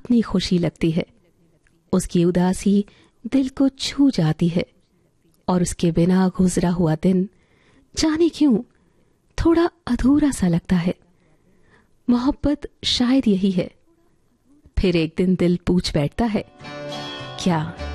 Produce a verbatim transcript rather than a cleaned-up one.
अपनी खुशी लगती है। उसकी उदासी दिल को छू जाती है और उसके बिना गुजरा हुआ दिन जाने क्यों थोड़ा अधूरा सा लगता है। मोहब्बत शायद यही है। फिर एक दिन दिल पूछ बैठता है, क्या